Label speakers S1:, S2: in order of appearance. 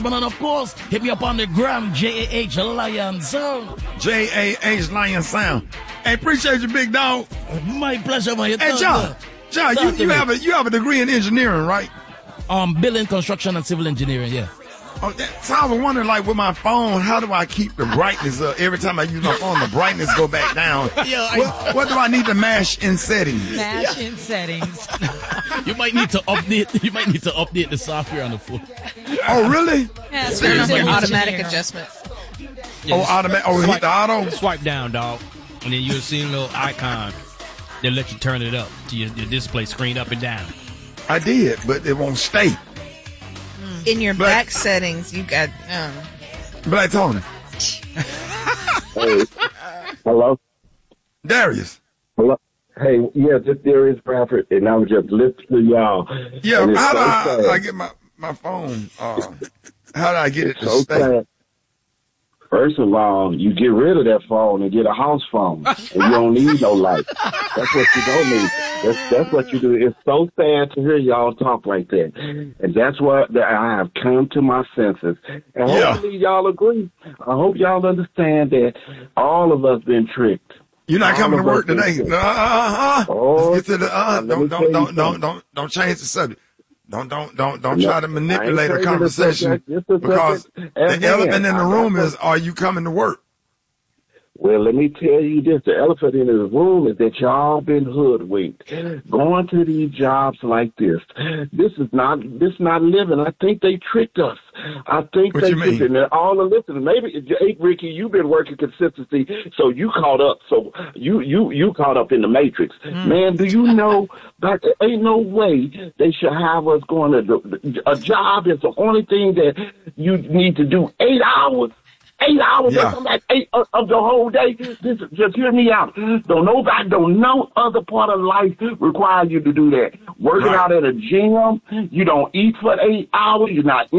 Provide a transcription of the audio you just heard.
S1: And of course, hit me up on the gram, JAH Lion Sound.
S2: JAH Lion Sound. Hey, appreciate you, big dog.
S1: My pleasure, man.
S2: Hey, John, you have a degree in engineering, right?
S1: Building, construction, and civil engineering, yeah.
S2: Oh, so I was wondering, like, with my phone, how do I keep the brightness up? Every time I use my phone, the brightness go back down. What do I need to mash in settings?
S3: Mash in settings.
S1: You might need to update the software on the phone.
S2: Oh, really?
S3: Yeah, it's
S4: automatic adjustment.
S2: Yeah, automatic. Oh, hit the auto.
S5: Swipe down, dog, and then you'll see a little icon. They'll let you turn it up to your display screen up and down.
S2: I did, but it won't stay.
S4: In your back settings, you got
S2: Black Tony.
S6: Hey. Hello?
S2: Darius.
S6: Hello? Hey, yeah, this is Darius Bradford, and I'm just listening to y'all.
S2: Yeah, how do I get my phone? How do I get it to stay?
S6: Sad. First of all, you get rid of that phone and get a house phone, and you don't need no light. That's what you don't need. That's what you do. It's so sad to hear y'all talk like that, and that's what I have come to my senses. And hopefully y'all agree. I hope y'all understand that all of us been tricked.
S2: You're not coming to work today.
S6: Oh,
S2: let's get to the don't change the subject. Don't try to manipulate a conversation because the elephant in the room is, are you coming to work?
S6: Well, let me tell you this. The elephant in the room is that y'all been hoodwinked. Going to these jobs like this. This is not living. I think they tricked us. I think
S2: what
S6: they
S2: you mean?
S6: tricked us. And all the listeners, maybe, hey, Ricky, you've been working consistency, so you caught up. So you caught up in the matrix. Man, do you know that there ain't no way they should have us going to a job is the only thing that you need to do 8 hours. 8 hours or something like 8 of the whole day. Just hear me out. No other part of life requires you to do that. Working out at a gym, you don't eat for 8 hours, you're not